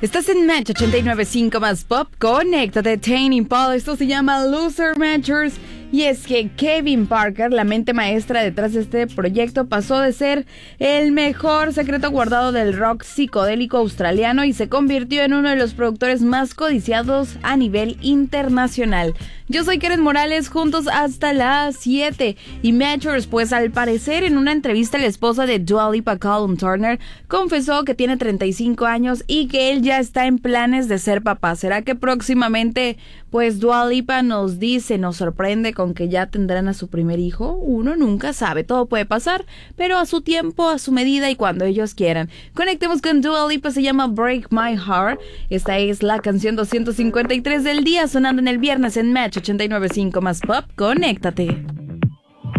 Estás en Match 89.5 más Pop. Conéctate, Tame Impala. Esto se llama Loser Matchers. Y es que Kevin Parker, la mente maestra detrás de este proyecto, pasó de ser el mejor secreto guardado del rock psicodélico australiano y se convirtió en uno de los productores más codiciados a nivel internacional. Yo soy Karen Morales, juntos hasta las 7. Y Matchers, pues al parecer en una entrevista la esposa de Dua Lipa, Callum Turner, confesó que tiene 35 años y que él ya está en planes de ser papá. ¿Será que próximamente pues Dua Lipa nos sorprende con que ya tendrán a su primer hijo? Uno nunca sabe, todo puede pasar, pero a su tiempo, a su medida y cuando ellos quieran. Conectemos con Dua Lipa, se llama Break My Heart. Esta es la canción 253 del día, sonando en el viernes en Match 89.5 más Pop. Conéctate.